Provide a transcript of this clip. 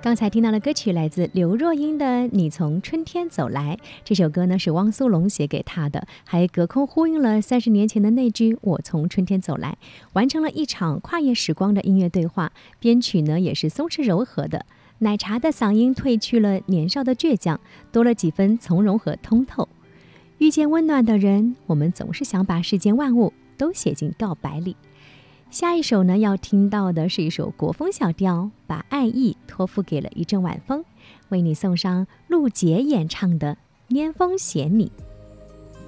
刚才听到的歌曲来自刘若英的《你从春天走来》，这首歌呢是汪苏泷写给她的，还隔空呼应了30年前的那句我从春天走来，完成了一场跨越时光的音乐对话。编曲呢也是松弛柔和的，奶茶的嗓音褪去了年少的倔强，多了几分从容和通透。遇见温暖的人，我们总是想把世间万物都写进告白里。下一首呢，要听到的是一首国风小调，把爱意托付给了一阵晚风，为你送上陆杰演唱的《拈风写你》。